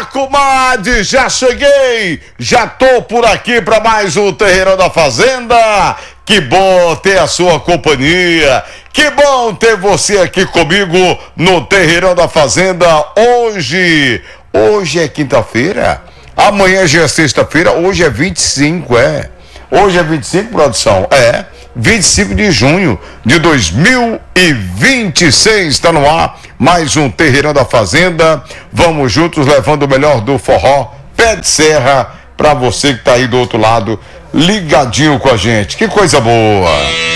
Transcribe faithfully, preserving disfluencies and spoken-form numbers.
comadre, já cheguei, já tô por aqui para mais um Terreirão da Fazenda. Que bom ter a sua companhia, que bom ter você aqui comigo no Terreirão da Fazenda hoje. Hoje é quinta-feira, amanhã já é sexta-feira, hoje é vinte e cinco, é. Hoje é vinte e cinco, produção, é. vinte e cinco de junho de dois mil e vinte e seis, está no ar mais um Terreirão da Fazenda. Vamos juntos levando o melhor do forró pé de serra para você que está aí do outro lado, ligadinho com a gente. Que coisa boa!